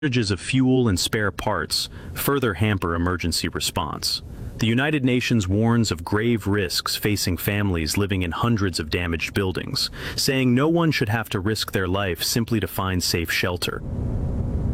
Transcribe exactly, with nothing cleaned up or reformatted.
Shortages of fuel and spare parts further hamper emergency response. The United Nations warns of grave risks facing families living in hundreds of damaged buildings, saying no one should have to risk their life simply to find safe shelter.